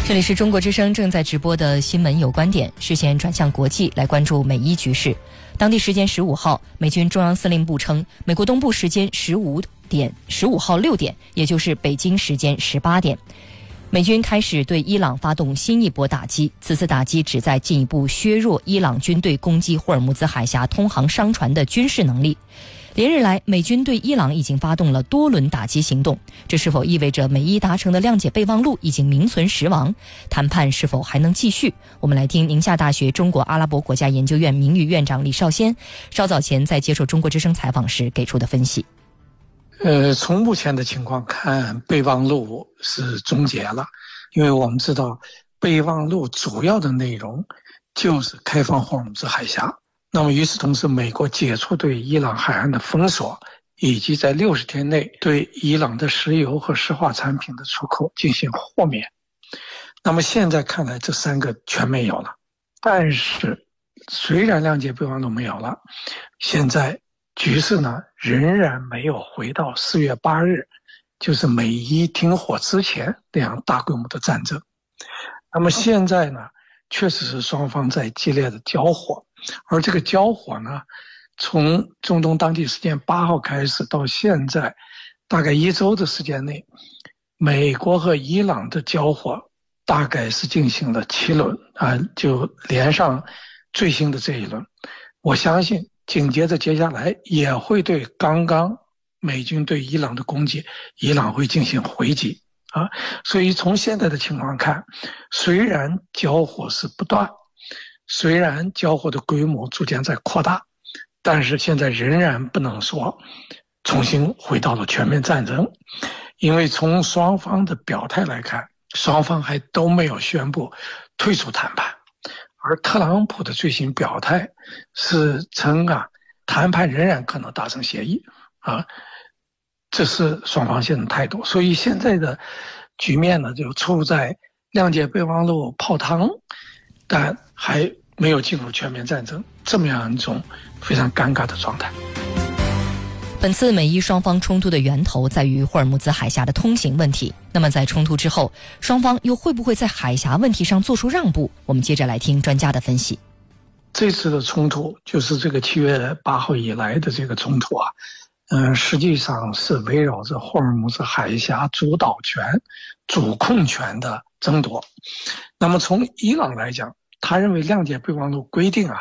这里是中国之声正在直播的新闻有观点，视线转向国际，来关注美伊局势。当地时间15号，美军中央司令部称，美国东部时间15号6点，也就是北京时间18点，美军开始对伊朗发动新一波打击。此次打击旨在进一步削弱伊朗军队攻击霍尔木兹海峡通航商船的军事能力。连日来，美军对伊朗已经发动了多轮打击行动，这是否意味着美伊达成的谅解备忘录已经名存实亡？谈判是否还能继续？我们来听宁夏大学中国阿拉伯国家研究院名誉院长李少先稍早前在接受中国之声采访时给出的分析。 从目前的情况看，备忘录是终结了，因为我们知道备忘录主要的内容就是开放霍尔木兹海峡。那么与此同时，美国解除对伊朗海岸的封锁，以及在60天内对伊朗的石油和石化产品的出口进行豁免。那么现在看来，这3个全没有了。但是虽然谅解备忘录没有了，现在局势呢仍然没有回到4月8日，就是美伊停火之前那样大规模的战争。那么现在呢，确实是双方在激烈的交火，而这个交火呢，从中东当地时间8号开始到现在，大概1周的时间内，美国和伊朗的交火大概是进行了7轮就连上最新的这一轮。我相信紧接着接下来也会对刚刚美军对伊朗的攻击，伊朗会进行回击所以从现在的情况看，虽然交火是不断，虽然交火的规模逐渐在扩大，但是现在仍然不能说重新回到了全面战争。因为从双方的表态来看，双方还都没有宣布退出谈判，而特朗普的最新表态是称谈判仍然可能达成协议这是双方现在的态度。所以现在的局面呢，就处在谅解备忘录泡汤，但还没有进入全面战争这么样一种非常尴尬的状态。 本次美伊双方冲突的源头在于霍尔木兹海峡的通行问题。那么在冲突之后，双方又会不会在海峡问题上做出让步？我们接着来听专家的分析。 这次的冲突就是这个7月8号以来的这个冲突实际上是围绕着霍尔木兹海峡主导权、主控权的争夺。那么从伊朗来讲，他认为谅解备忘录规定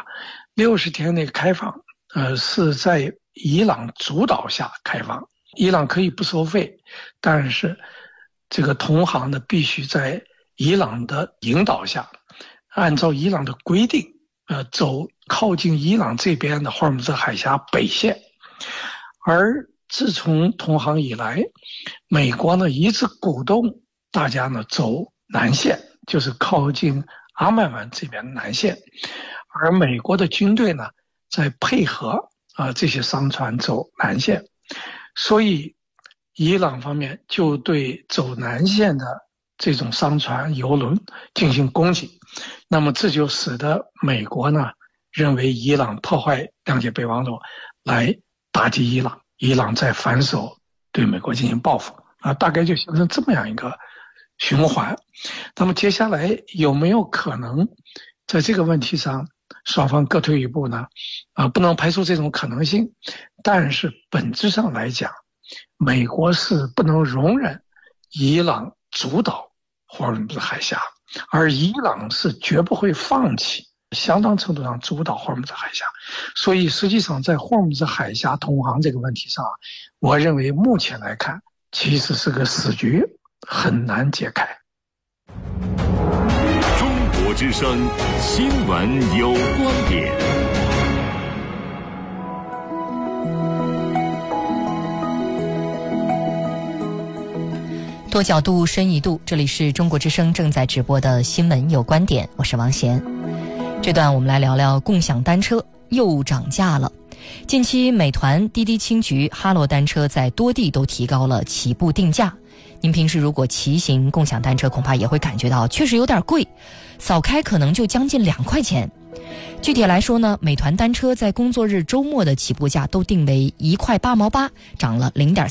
60天内开放是在伊朗主导下开放，伊朗可以不收费，但是这个同行呢必须在伊朗的引导下，按照伊朗的规定走靠近伊朗这边的霍尔木兹海峡北线。而自从同航以来，美国呢一直鼓动大家呢走南线，就是靠近阿曼湾这边的南线，而美国的军队呢在配合这些商船走南线，所以伊朗方面就对走南线的这种商船油轮进行攻击。那么这就使得美国呢认为伊朗破坏谅解备忘录来打击伊朗，伊朗再反手对美国进行报复大概就形成这么样一个循环。那么接下来有没有可能在这个问题上双方各退一步呢？不能排除这种可能性，但是本质上来讲，美国是不能容忍伊朗主导霍尔木兹海峡，而伊朗是绝不会放弃相当程度上主导霍尔木兹海峡。所以实际上在霍尔木兹海峡通航这个问题上，我认为目前来看其实是个死局，很难解开。 中国之声新闻有观点。 多角度深一度，这里是中国之声正在直播的新闻有观点，我是王贤。这段我们来聊聊共享单车又涨价了。近期美团、滴滴青桔、哈罗单车在多地都提高了起步定价。您平时如果骑行共享单车，恐怕也会感觉到确实有点贵，扫开可能就将近2块钱。具体来说呢，美团单车在工作日周末的起步价都定为1块8毛8，涨了0.3%。